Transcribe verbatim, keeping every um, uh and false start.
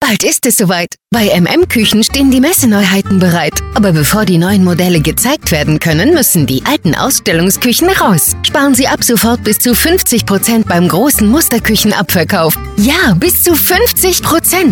Bald ist es soweit. Bei M M Küchen stehen die Messeneuheiten bereit. Aber bevor die neuen Modelle gezeigt werden können, müssen die alten Ausstellungsküchen raus. Sparen Sie ab sofort bis zu fünfzig Prozent beim großen Musterküchenabverkauf. Ja, bis zu fünfzig Prozent.